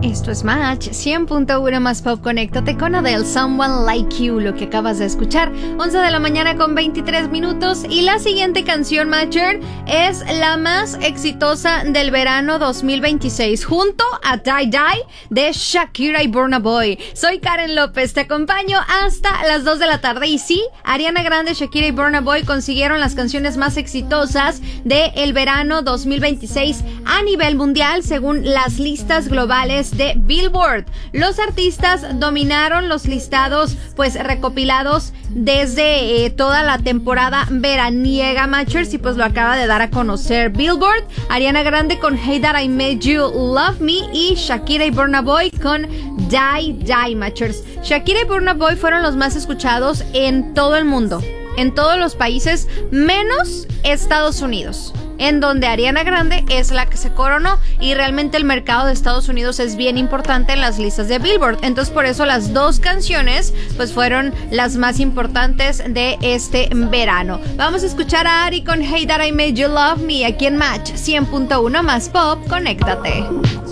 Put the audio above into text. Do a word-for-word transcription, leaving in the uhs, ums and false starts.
Esto es Match cien punto uno más Pop. Conéctate con Adele, Someone Like You, lo que acabas de escuchar. once de la mañana con veintitrés minutos. Y la siguiente canción, Matcher, es la más exitosa del verano dos mil veintiséis, junto a Die Die de Shakira y Burna Boy. Soy Karen López, te acompaño hasta las dos de la tarde. Y sí, Ariana Grande, Shakira y Burna Boy consiguieron las canciones más exitosas del verano dos mil veintiséis a nivel mundial, según las listas globales de Billboard. Los artistas dominaron los listados pues recopilados desde eh, toda la temporada veraniega, Matchers, y pues lo acaba de dar a conocer Billboard. Ariana Grande con Hey That I Made You Love Me y Shakira y Burna Boy con Die Die, Matchers. Shakira y Burna Boy fueron los más escuchados en todo el mundo, en todos los países menos Estados Unidos, en donde Ariana Grande es la que se coronó, y realmente el mercado de Estados Unidos es bien importante en las listas de Billboard. Entonces por eso las dos canciones pues fueron las más importantes de este verano. Vamos a escuchar a Ari con Hey That I Made You Love Me aquí en Match cien punto uno más Pop. Conéctate.